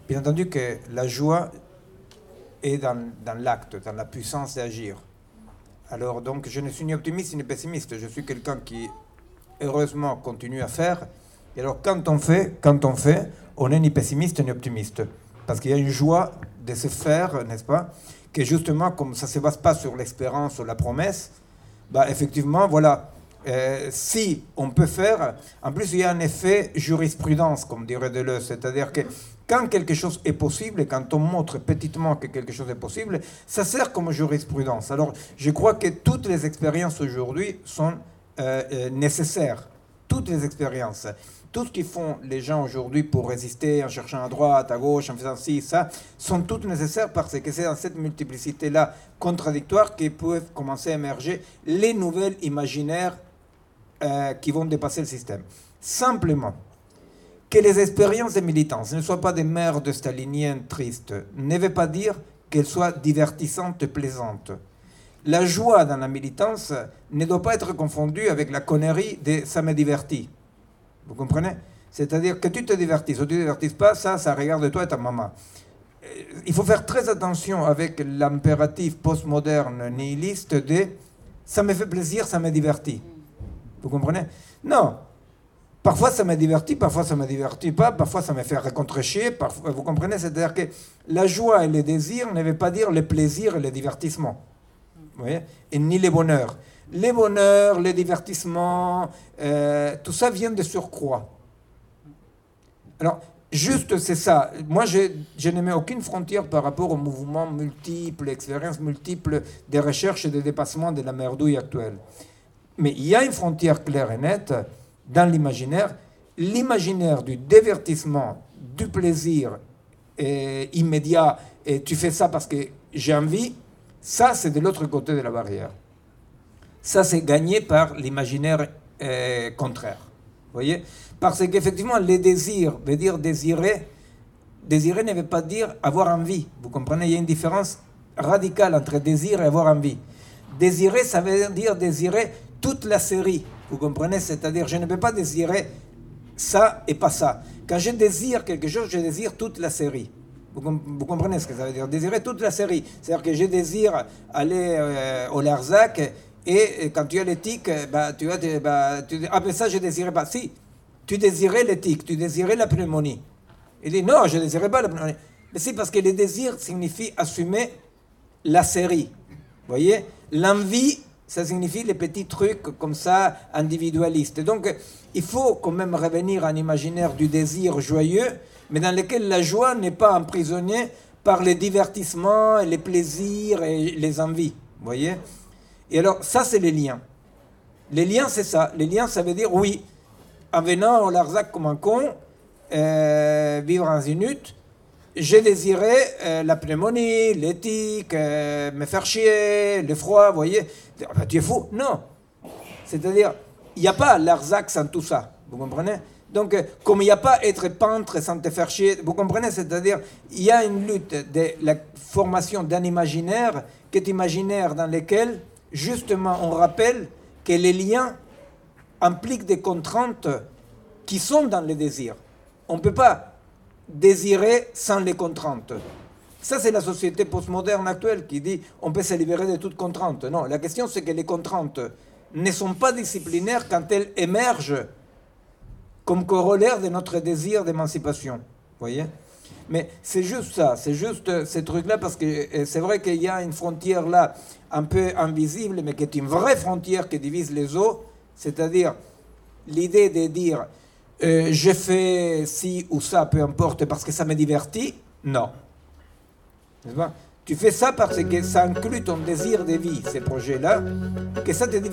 Bien entendu que la joie est dans l'acte, dans la puissance d'agir. Alors donc, je ne suis ni optimiste ni pessimiste. Je suis quelqu'un qui, heureusement, continue à faire. Et alors, quand on fait, on n'est ni pessimiste ni optimiste. Parce qu'il y a une joie de se faire, n'est-ce pas? Que justement, comme ça ne se base pas sur l'espérance ou la promesse, bah, effectivement, voilà, si on peut faire, en plus il y a un effet jurisprudence, comme dirait Deleuze, c'est-à-dire que quand quelque chose est possible, et quand on montre petitement que quelque chose est possible, ça sert comme jurisprudence. Alors, je crois que toutes les expériences aujourd'hui sont nécessaires, toutes les expériences. Tout ce qu'ils font les gens aujourd'hui pour résister en cherchant à droite, à gauche, en faisant ci, ça, sont toutes nécessaires parce que c'est dans cette multiplicité-là contradictoire que peuvent commencer à émerger les nouvelles imaginaires qui vont dépasser le système. Simplement, que les expériences de militance ne soient pas des merdes staliniennes tristes ne veut pas dire qu'elles soient divertissantes et plaisantes. La joie dans la militance ne doit pas être confondue avec la connerie de « ça me divertit ». Vous comprenez? C'est-à-dire que tu te divertisses ou tu ne te divertisses pas, ça regarde toi et ta maman. Il faut faire très attention avec l'impératif postmoderne nihiliste de « ça me fait plaisir, ça me divertit ». Vous comprenez? Non. Parfois ça me divertit, parfois ça ne me divertit pas, parfois ça me fait contre-chier. Vous comprenez? C'est-à-dire que la joie et le désir ne veut pas dire le plaisir et le divertissement. Vous voyez? Et ni les bonheurs. Les bonheurs, les divertissements, tout ça vient de surcroît. Alors, juste c'est ça. Moi, je ne mets aucune frontière par rapport aux mouvements multiples, expériences multiples des recherches et des dépassements de la merdouille actuelle. Mais il y a une frontière claire et nette dans l'imaginaire. L'imaginaire du divertissement, du plaisir immédiat, et tu fais ça parce que j'ai envie, ça, c'est de l'autre côté de la barrière. Ça, c'est gagné par l'imaginaire contraire. Vous voyez? Parce qu'effectivement, les désirs veut dire désirer. Désirer ne veut pas dire avoir envie. Vous comprenez? Il y a une différence radicale entre désir et avoir envie. Désirer, ça veut dire désirer toute la série. Vous comprenez? C'est-à-dire, je ne peux pas désirer ça et pas ça. Quand je désire quelque chose, je désire toute la série. Vous comprenez ce que ça veut dire? Désirer toute la série. C'est-à-dire que je désire aller au Larzac. Et quand tu as l'éthique, bah, tu dis, ah ben ça je désirais pas. Si, tu désirais l'éthique, tu désirais la pneumonie. Il dit, non, je ne désirais pas la pneumonie. Mais si, parce que le désir signifie assumer la série. Vous voyez? L'envie, ça signifie les petits trucs comme ça, individualistes. Donc, il faut quand même revenir à un imaginaire du désir joyeux, mais dans lequel la joie n'est pas emprisonnée par les divertissements, les plaisirs et les envies. Vous voyez? Et alors, ça, c'est les liens. Les liens, c'est ça. Les liens, ça veut dire, oui, en venant au Larzac comme un con, vivre en une hutte, j'ai désiré la pneumonie, l'éthique, me faire chier, le froid, vous voyez. Ah ben, tu es fou. Non. C'est-à-dire, il n'y a pas Larzac sans tout ça. Vous comprenez? Donc, comme il n'y a pas être peintre sans te faire chier, vous comprenez? C'est-à-dire, il y a une lutte de la formation d'un imaginaire qui est imaginaire dans lequel justement, on rappelle que les liens impliquent des contraintes qui sont dans les désirs. On ne peut pas désirer sans les contraintes. Ça, c'est la société postmoderne actuelle qui dit on peut se libérer de toute contrainte. Non, la question, c'est que les contraintes ne sont pas disciplinaires quand elles émergent comme corollaire de notre désir d'émancipation. Vous voyez? Mais c'est juste ça, c'est juste ces trucs-là, parce que c'est vrai qu'il y a une frontière là, un peu invisible, mais qui est une vraie frontière qui divise les eaux, c'est-à-dire l'idée de dire je fais ci ou ça, peu importe, parce que ça me divertit, non. N'est-ce pas? Tu fais ça parce que ça inclut ton désir de vie, ces projets-là, que ça te divertit.